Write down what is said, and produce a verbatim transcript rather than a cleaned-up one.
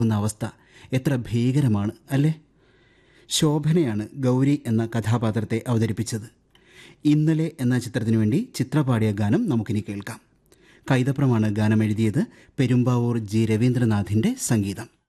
അവസ്ഥ എത്ര ഭീകരമാണ് അല്ലേ? ശോഭനയാണ് ഗൗരി എന്ന കഥാപാത്രത്തെ അവതരിപ്പിച്ചത്. ഇന്നലെ എന്ന ചിത്രത്തിനു വേണ്ടി ചിത്ര പാടിയ ഗാനം നമുക്കിനി കേൾക്കാം. കൈതപ്രമാണ് ഗാനം എഴുതിയത്. പെരുമ്പാവൂർ ജി രവീന്ദ്രനാഥിൻ്റെ സംഗീതം.